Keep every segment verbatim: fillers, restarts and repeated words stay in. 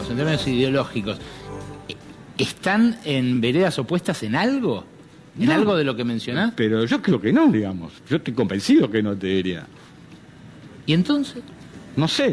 en términos ideológicos, ¿están en veredas opuestas en algo? ¿En no, algo de lo que mencionás? Pero yo creo que no, digamos. Yo estoy convencido que no, te diría. ¿Y entonces? No sé.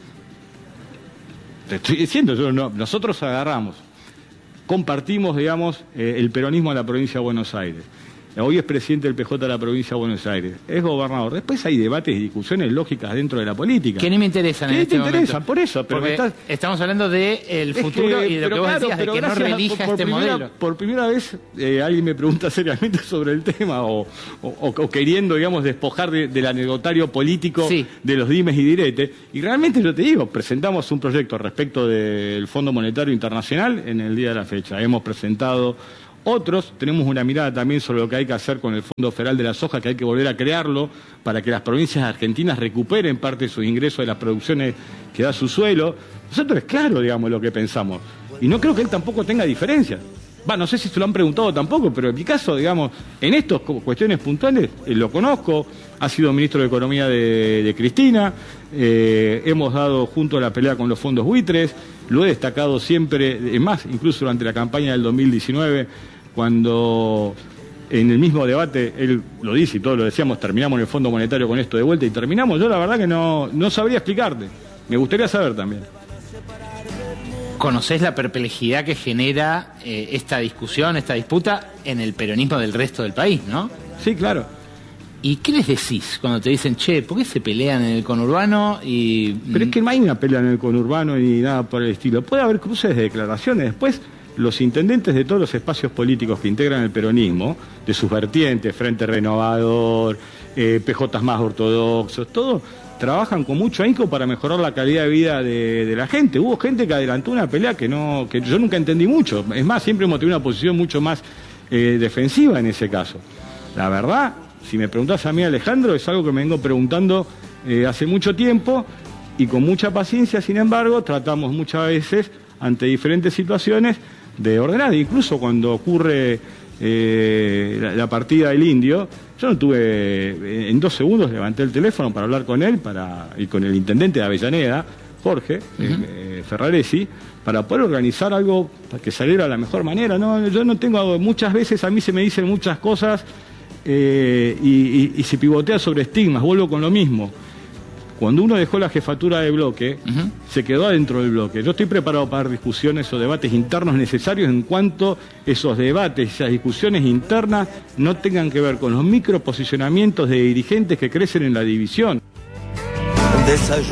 Te estoy diciendo, yo no, nosotros agarramos, compartimos, digamos, eh, el peronismo de la provincia de Buenos Aires. Hoy es presidente del P J de la provincia de Buenos Aires. Es gobernador. Después hay debates y discusiones lógicas dentro de la política. Que ni me interesan en este momento. ¿Qué te interesan? Por eso. Pero estás... Estamos hablando del futuro que, y de lo que vos claro, decías, de que no relija por, por este primera, modelo. Por primera vez eh, alguien me pregunta seriamente sobre el tema o, o, o queriendo, digamos, despojar de, del anecdotario político sí. de los dimes y diretes. Y realmente yo te digo, presentamos un proyecto respecto del Fondo Monetario Internacional en el día de la fecha. Hemos presentado otros, tenemos una mirada también sobre lo que hay que hacer con el Fondo Federal de la Soja, que hay que volver a crearlo para que las provincias argentinas recuperen parte de sus ingresos de las producciones que da su suelo. Nosotros es claro, digamos, lo que pensamos. Y no creo que él tampoco tenga diferencias. Va, no sé si se lo han preguntado tampoco, pero en mi caso, digamos, en estas cuestiones puntuales, eh, lo conozco, ha sido ministro de Economía de, de Cristina, eh, hemos dado junto a la pelea con los fondos buitres, lo he destacado siempre, es más, incluso durante la campaña del dos mil diecinueve, cuando en el mismo debate, él lo dice y todos lo decíamos, terminamos en el Fondo Monetario con esto de vuelta y terminamos, yo la verdad que no, no sabría explicarte, me gustaría saber también. ¿Conocés la perplejidad que genera eh, esta discusión, esta disputa en el peronismo del resto del país, no? Sí, claro. ¿Y qué les decís cuando te dicen, che, ¿por qué se pelean en el conurbano? Y... Pero es que no hay una pelea en el conurbano ni nada por el estilo. Puede haber cruces de declaraciones. Después, los intendentes de todos los espacios políticos que integran el peronismo, de sus vertientes, Frente Renovador, eh, P J más ortodoxos, todo, trabajan con mucho ahínco para mejorar la calidad de vida de, de la gente. Hubo gente que adelantó una pelea que no que yo nunca entendí mucho. Es más, siempre hemos tenido una posición mucho más eh, defensiva en ese caso. La verdad, si me preguntás a mí, Alejandro, es algo que me vengo preguntando eh, hace mucho tiempo y con mucha paciencia, sin embargo, tratamos muchas veces, ante diferentes situaciones, de ordenar. Incluso cuando ocurre eh, la, la partida del Indio, yo no tuve, en dos segundos levanté el teléfono para hablar con él para, y con el intendente de Avellaneda, Jorge uh-huh. eh, Ferraresi, para poder organizar algo para que saliera de la mejor manera. No, yo no tengo, muchas veces a mí se me dicen muchas cosas eh, y, y, y se pivotea sobre estigmas, vuelvo con lo mismo. Cuando uno dejó la jefatura de bloque, uh-huh. se quedó adentro del bloque. Yo estoy preparado para dar discusiones o debates internos necesarios en cuanto esos debates, esas discusiones internas no tengan que ver con los microposicionamientos de dirigentes que crecen en la división.